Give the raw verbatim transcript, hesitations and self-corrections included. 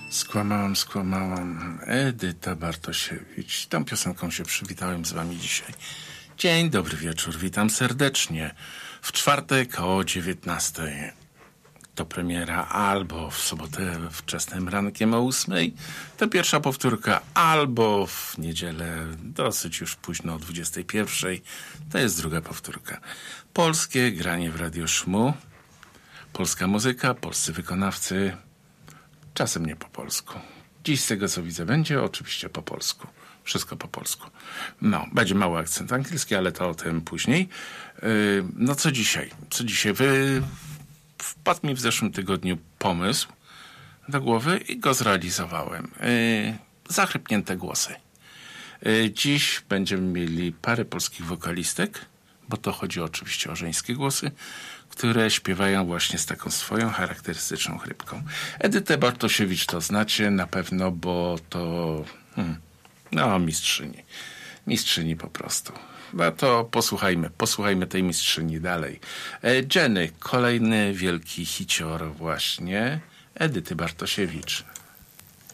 Skłamałam, skłamałam. Edyta Bartosiewicz. Tą piosenką się przywitałem z wami dzisiaj. Dzień dobry wieczór, witam serdecznie. W czwartek o dziewiętnastej to premiera, albo w sobotę wczesnym rankiem o ósmej to pierwsza powtórka, albo w niedzielę dosyć już późno o dwudziestej pierwszej to jest druga powtórka. Polskie granie w Radio Szmu, polska muzyka, polscy wykonawcy, czasem nie po polsku. Dziś z tego co widzę będzie oczywiście po polsku. Wszystko po polsku. No, będzie mały akcent angielski, ale to o tym później. Yy, no co dzisiaj? Co dzisiaj? Wy... Wpadł mi w zeszłym tygodniu pomysł do głowy i go zrealizowałem. Yy, zachrypnięte głosy. Yy, dziś będziemy mieli parę polskich wokalistek, bo to chodzi oczywiście o żeńskie głosy, które śpiewają właśnie z taką swoją charakterystyczną chrypką. Edytę Bartosiewicz to znacie na pewno, bo to hmm, no mistrzyni. Mistrzyni po prostu. No to posłuchajmy, posłuchajmy tej mistrzyni dalej. Jenny, kolejny wielki hicior właśnie Edyty Bartosiewicz.